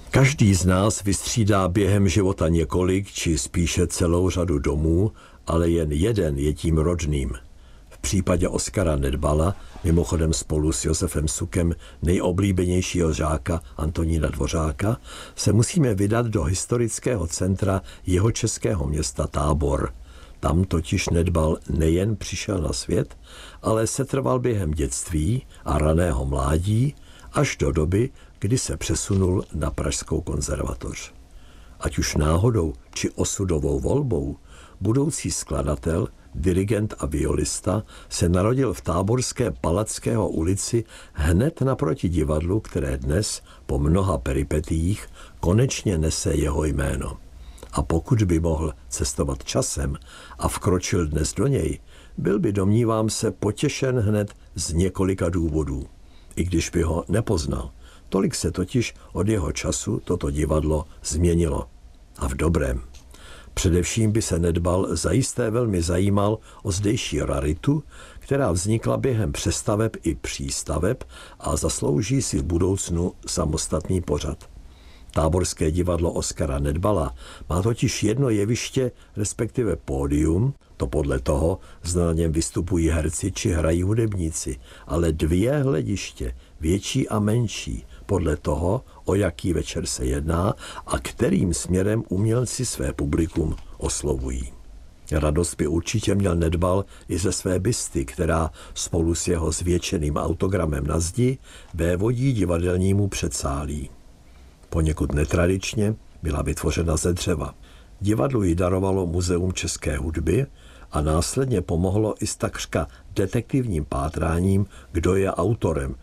Každý z nás vystřídá během života několik, či spíše celou řadu domů, ale jen jeden je tím rodným. V případě Oskara Nedbala, mimochodem spolu s Josefem Sukem nejoblíbenějšího žáka Antonína Dvořáka, se musíme vydat do historického centra jihočeského města Tábor. Tam totiž Nedbal nejen přišel na svět, ale setrval během dětství a raného mládí až do doby, kdy se přesunul na Pražskou konzervatoř. Ať už náhodou či osudovou volbou, budoucí skladatel, dirigent a violista se narodil v táborské Palackého ulici hned naproti divadlu, které dnes, po mnoha peripetiích, konečně nese jeho jméno. A pokud by mohl cestovat časem a vkročil dnes do něj, byl by, domnívám se, potěšen hned z několika důvodů, i když by ho nepoznal. Tolik se totiž od jeho času toto divadlo změnilo. A v dobrém. Především by se Nedbal zajisté velmi zajímal o zdejší raritu, která vznikla během přestaveb i přístaveb a zaslouží si v budoucnu samostatný pořad. Táborské divadlo Oskara Nedbala má totiž jedno jeviště, respektive pódium, to podle toho, zda na něm vystupují herci či hrají hudebníci, ale dvě hlediště, větší a menší, podle toho, o jaký večer se jedná a kterým směrem umělci své publikum oslovují. Radost by určitě měl Nedbal i ze své busty, která spolu s jeho zvětšeným autogramem na zdi vévodí divadelnímu předsálí. Poněkud netradičně byla vytvořena ze dřeva. Divadlu ji darovalo Muzeum české hudby a následně pomohlo i s takřka detektivním pátráním, kdo je autorem